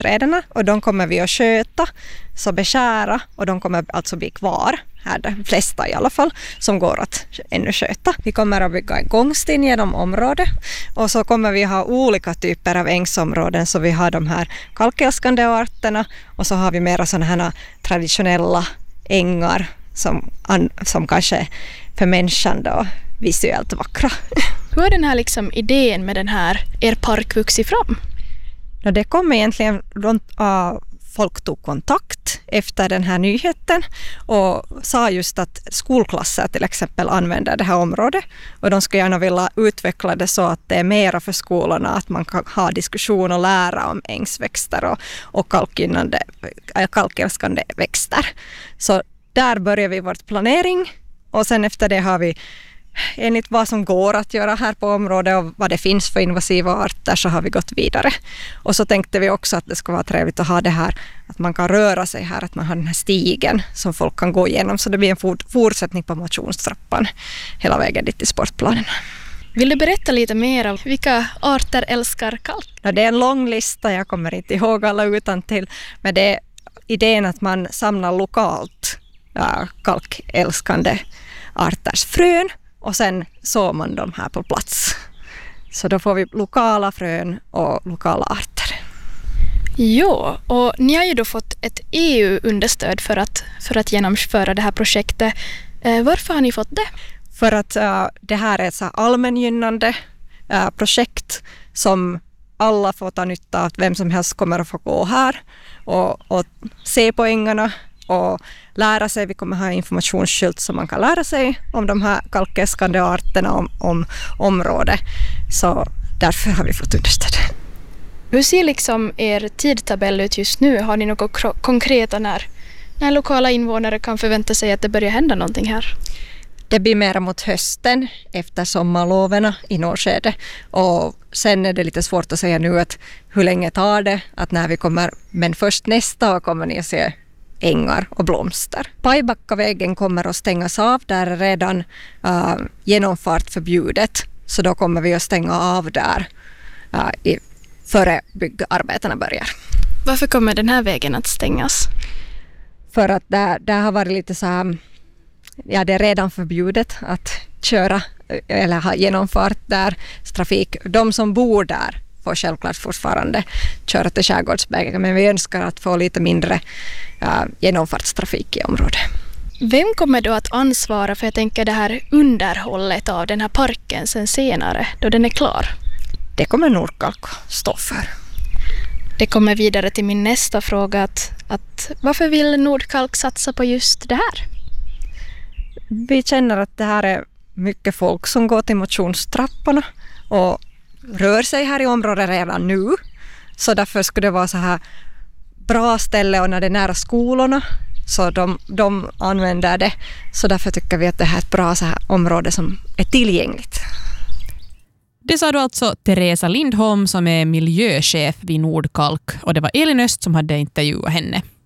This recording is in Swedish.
träden och de kommer vi att sköta, så beskära, och de kommer alltså bli kvar, här de flesta i alla fall, som går att ännu sköta. Vi kommer att bygga en gångsten genom området, och så kommer vi ha olika typer av ängsområden, så vi har de här kalkälskande arterna och så har vi mera sådana här traditionella ängar som kanske för människan då visuellt vackra. Hur har den här liksom idén med den här er park vuxit fram? Det kom egentligen runt folk tog kontakt efter den här nyheten och sa just att skolklasser till exempel använder det här området, och de skulle gärna vilja utveckla det så att det är mera för skolorna, att man kan ha diskussion och lära om ängsväxter och kalkälskande växter. Så där börjar vi vår planering, och sen efter det har vi enligt vad som går att göra här på området och vad det finns för invasiva arter, så har vi gått vidare. Och så tänkte vi också att det ska vara trevligt att ha det här, att man kan röra sig här, att man har den här stigen som folk kan gå igenom, så det blir en fortsättning på motionstrappan hela vägen dit till sportplanen. Vill du berätta lite mer om vilka arter älskar kalk? Ja, det är en lång lista, jag kommer inte ihåg alla utantill, men det är idén att man samlar lokalt kalkälskande arters frön, och sen sår man dem här på plats. Så då får vi lokala frön och lokala arter. Jo, och ni har ju då fått ett EU-understöd för att genomföra det här projektet. Varför har ni fått det? För att det här är ett så allmängynnande projekt som alla får ta nytta av. Vem som helst kommer att få gå här och se på ängarna och lära sig. Vi kommer ha informationsskylt så man kan lära sig om de här kalkälskande arterna, om området. Så därför har vi fått understöd. Hur ser liksom er tidtabell ut just nu? Har ni något konkreta när lokala invånare kan förvänta sig att det börjar hända någonting här? Det blir mer mot hösten efter sommarloven i norrskede, och sen är det lite svårt att säga nu att hur länge tar det, att när vi kommer, men först nästa år kommer ni att se ängar och blomster. Pajbackavägen kommer att stängas av, där är redan genomfart förbjudet, så då kommer vi att stänga av där före byggarbetena börjar. Varför kommer den här vägen att stängas? För att där har varit lite så här, det är redan förbjudet att köra eller ha genomfart där. Trafik, de som bor där får självklart fortfarande köra till skärgårdsvägen, men vi önskar att få lite mindre genomfartstrafik i området. Vem kommer då att ansvara för, jag tänker, det här underhållet av den här parken sen senare, då den är klar? Det kommer Nordkalk stå för. Det kommer vidare till min nästa fråga, att varför vill Nordkalk satsa på just det här? Vi känner att det här är mycket folk som går till motionstrapporna och rör sig här i området redan nu. Så därför skulle det vara så här bra ställe, och när det är nära skolorna så de använder det. Så därför tycker vi att det här är ett bra så här område som är tillgängligt. Det sa då alltså Teresa Lindholm som är miljöchef vid Nordkalk, och det var Elin Öst som hade intervjuat henne.